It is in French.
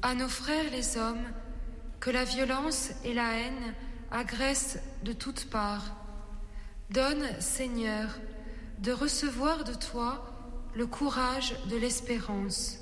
À nos frères les hommes, que la violence et la haine agressent de toutes parts. Donne, Seigneur, de recevoir de toi le courage de l'espérance.